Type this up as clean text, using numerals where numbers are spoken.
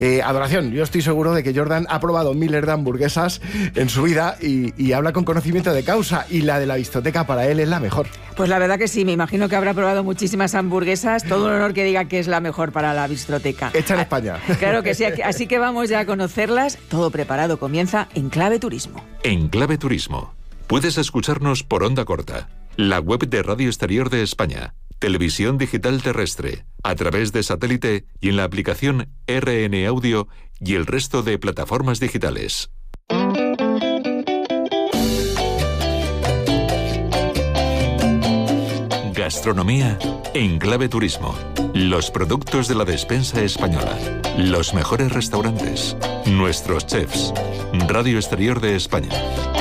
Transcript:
Adoración, yo estoy seguro de que Jordan ha probado miles de hamburguesas en su vida y habla con conocimiento de causa, y la de la Bistroteca para él es la mejor. Pues la verdad que sí, me imagino que habrá probado muchísimas hamburguesas. Todo un honor que diga que es la mejor para la Bistroteca. Hecha en España. Claro que sí, así que vamos ya a conocerlas. Todo preparado, comienza En Clave Turismo. En Clave Turismo. Puedes escucharnos por onda corta, la web de Radio Exterior de España, televisión digital terrestre, a través de satélite y en la aplicación RN Audio y el resto de plataformas digitales. Gastronomía en Clave Turismo. Los productos de la despensa española. Los mejores restaurantes. Nuestros chefs. Radio Exterior de España.